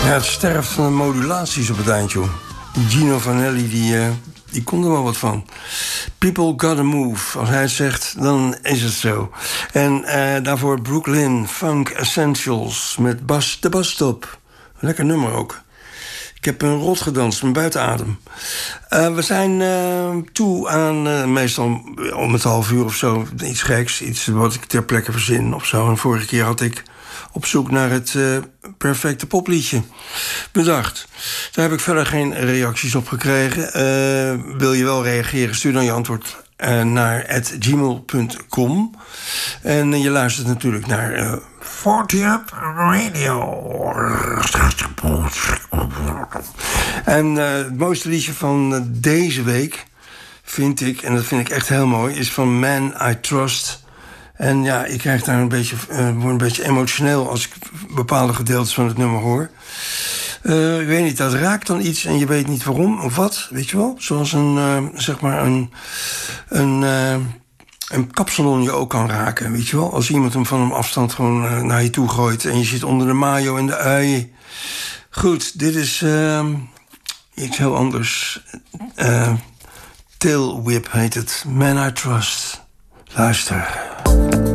Ja, het sterft van de modulaties op het eind, joh. Gino Vanelli, die kon er wel wat van. People gotta move. Als hij het zegt, dan is het zo. En daarvoor Brooklyn Funk Essentials met de Basstop. Lekker nummer ook. Ik heb een rot gedanst, mijn buitenadem. We zijn toe aan meestal om het half uur of zo iets geks. Iets wat ik ter plekke verzin of zo. En vorige keer had ik op zoek naar het perfecte popliedje bedacht. Daar heb ik verder geen reacties op gekregen. Wil je wel reageren, stuur dan je antwoord naar @gmail.com. En je luistert natuurlijk naar 40up Radio. En het mooiste liedje van deze week vind ik, en dat vind ik echt heel mooi, is van Man I Trust. En ja, ik krijg daar word een beetje emotioneel als ik bepaalde gedeeltes van het nummer hoor. Ik weet niet, dat raakt dan iets en je weet niet waarom of wat, weet je wel? Zoals een kapsalon je ook kan raken, weet je wel? Als iemand hem van een afstand gewoon naar je toe gooit en je zit onder de mayo en de ui. Goed, dit is iets heel anders. Tail Whip heet het. Man I Trust. Luister.